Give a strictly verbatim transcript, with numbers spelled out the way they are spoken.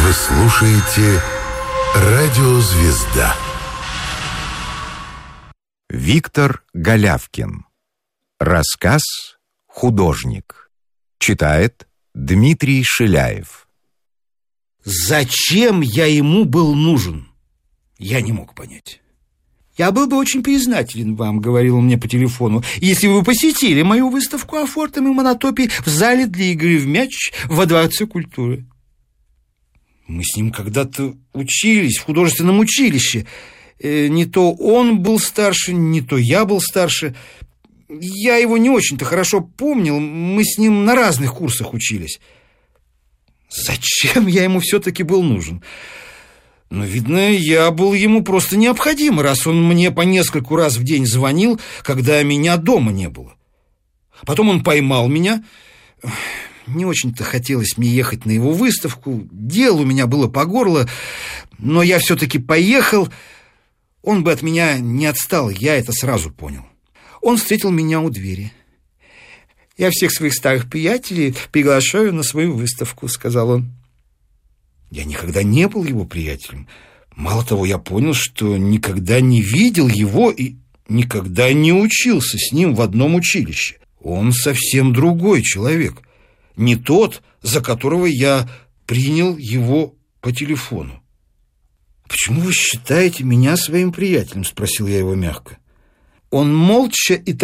Вы слушаете «Радиозвезда». Виктор Голявкин. Рассказ «Художник». Читает Дмитрий Шиляев. Зачем я ему был нужен? Я не мог понять. «Я был бы очень признателен вам», — говорил он мне по телефону, «если бы вы посетили мою выставку о фортах и монотопии в зале для игры в мяч во Дворце культуры». Мы с ним когда-то учились в художественном училище. Не то он был старше, не то я был старше. Я его не очень-то хорошо помнил. Мы с ним на разных курсах учились. Зачем я ему все-таки был нужен? Но, видно, я был ему просто необходим, раз он мне по нескольку раз в день звонил, когда меня дома не было. Потом он поймал меня. Не очень-то хотелось мне ехать на его выставку. Дел у меня было по горло, но я все-таки поехал. Он бы от меня не отстал, я это сразу понял. Он встретил меня у двери. «Я всех своих старых приятелей приглашаю на свою выставку», — сказал он. Я никогда не был его приятелем. Мало того, я понял, что никогда не видел его и никогда не учился с ним в одном училище. Он совсем другой человек. Не тот, за которого я принял его по телефону. «Почему вы считаете меня своим приятелем?» — спросил я его мягко. Он молча и